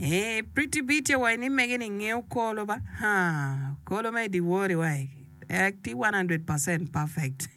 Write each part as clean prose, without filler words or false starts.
Pretty bitty wine making a call over. Call me the worry way. Active 100% perfect.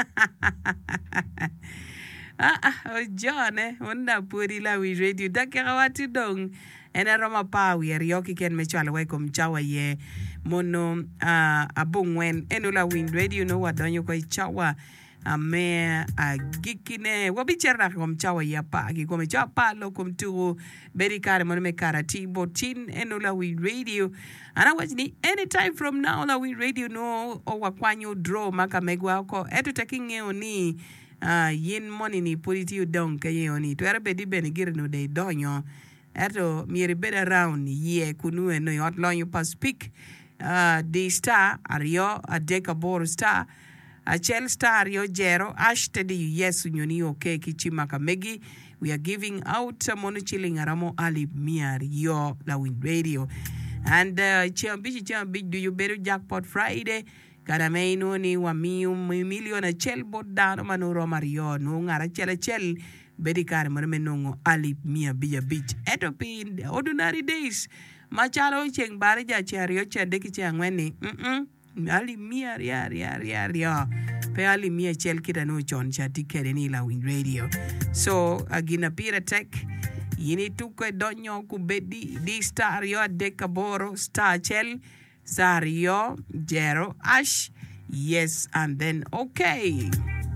John, wonder puri la we radio. Dakawati dong. And a Roma pa we are yoki ken mechal welcome chawa ye mono abung wen enula wind radio no what don't you quite chawa me a gikine wabichera kom chawa ya pa gi kom chapa lo kom tu beri kare mon me karati botin enula wind radio ana wajini anytime from now la wind radio no o wakwanyo draw maka megwa ko etu taking oni yin money ni purity don kaye oni to era bedi benigir no de donyo eto mieri bed around ye kunu no yot lo you pas speak the star ario a decabor star a chel star ario jero ashtedi yes nyoni okay kichimaka megi we are giving out mono chilling aramo ali miario la wind radio and chambi do you better jackpot Friday kana meino ni wa million a chel bot down manuro mario no ngara chel bedi kare mo menongo ali mia biya beach eto pin ordinary days machalo cheng bare ja chario chende ki changweni ali mia ria pe ali mia chel kita no chon chati kere ni la wind radio so agina pira tech yini tukwe donyo ku bedi di star yo dekaboro star chel sario jero ash yes and then okay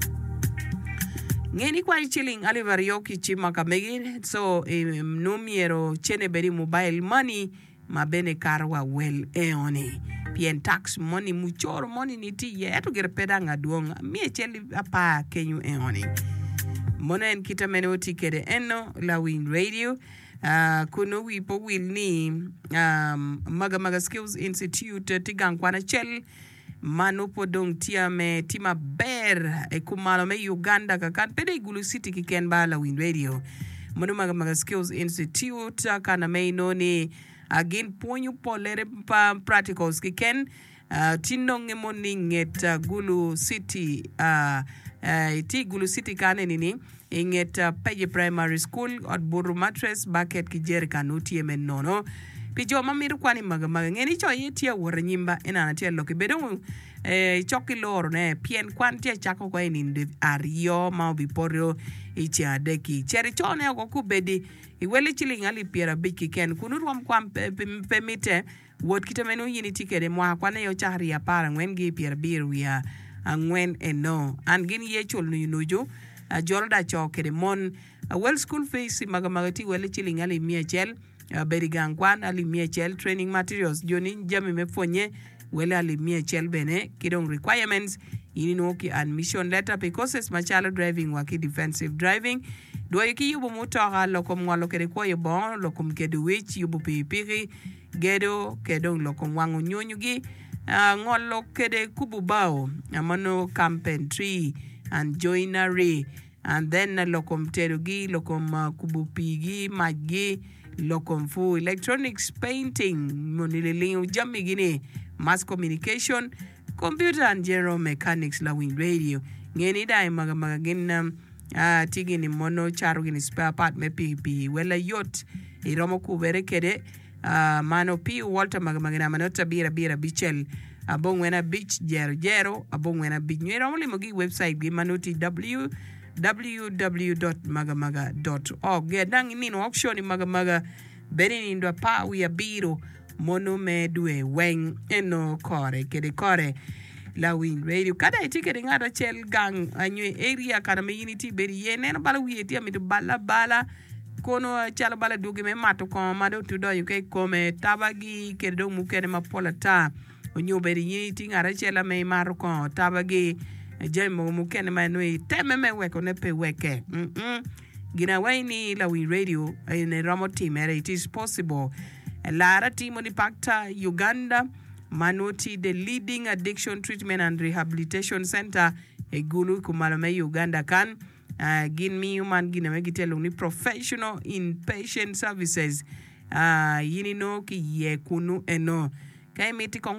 ngeni kwa chilling alivario kichimaka megin so numiero chene beri mobile money mabene karwa well eoni pien tax money muchoro money niti ye to get pedanga duong mie cheli apa kenyu eoni monen kita menoti kede eno la wind radio kuno wipo will ni maga skills institute tigang kwana chel mano podong tiame tima ber e kumalo me Uganda kakan pede Gulu City kiken bala wind radio mono maga skills institute kana me noni again ponyu polere pa practicals kiken tinonge moninget Gulu City ti Gulu City kane nini inget Pege Primary School at Buru Mattress Bucket kijeri kanuti emen nono pijo mamiru kwani maga ngeni cho yetia wor nyimba ina natia loki bedo choki loro ne pien kwantia chako kwa ini ario ma biporio ichi adeki cheri chone ko kubedi iwele chiling ali piera biki ken kunurum kwam pemite wot kitamenu yini tikede mwa kwane yo chari ya para ngwen gi piera biru ya ngwen eno an gini ye chol nujo jorda chokede mon well school face maga ti wele chiling ali mia chel berigang kwan ali miechel training materials joni jami mefonye wele ali miechel bene kidong requirements ini noki admission letter because machalo driving waki defensive driving do yiki yubo motora lokom ngalo kede ko yobon lokom kede wich yubo pipiri gedo kedong lokom wangu nyonyugi ngolo kede kububao amano carpentry and joinery and then lokom terugi lokom kubupigi magi lokom fu electronics painting monilele jammi gine mass communication computer and general mechanics la wind radio ngeni dai maga gin tigini mono charu gini spare part me pp wela yot iromo ku bere kede mano pi walter maga manota bira bichel abongwena beach jero abongwena beach nyero mo limogi website gi manoti www.magamaga.org gedang nino auction magamaga beni ndo pa wi abiro mono medwe weng eno kore la wind radio kada itikede ngada chel gang anyu area kana me unity beri yenen bala wi ti amitu bala kono chala bala dugi me mato ko mado to do yuke come tabagi kedo mukene mapola ta onyo beri unity ngara chela me maro ko tabagi jemo mukene manwe teme me weko ne pe weke gina waini la wind radio in ramo team it is possible lara team on Pakta Uganda manoti the leading addiction treatment and rehabilitation center egulu kumalame Uganda kan gin mi human gina megitelo ni professional inpatient services yini no ki ye kunu eno kai miti